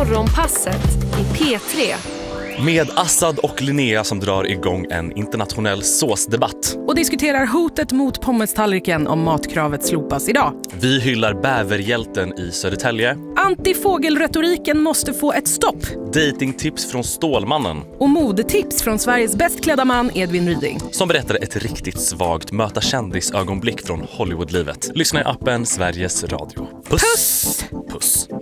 Morgonpasset i P3. Med Assad och Linnea som drar igång en internationell såsdebatt. Och diskuterar hotet mot pommestallriken om matkravet slopas idag. Vi hyllar bäverhjälten i Södertälje. Antifågelretoriken måste få ett stopp. Datingtips från Stålmannen. Och modetips från Sveriges bäst klädda man Edvin Ryding. Som berättar ett riktigt svagt möta kändisögonblick från Hollywoodlivet. Lyssna i appen Sveriges Radio. Puss! Puss! Puss!